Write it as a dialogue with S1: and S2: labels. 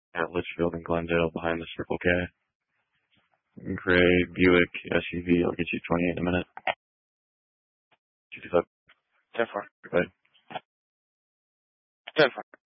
S1: at Litchfield and Glendale behind the Circle K. Gray Buick SUV. I'll get you 28 in a minute. 225.
S2: 10-4.
S1: Goodbye.
S2: 10-4.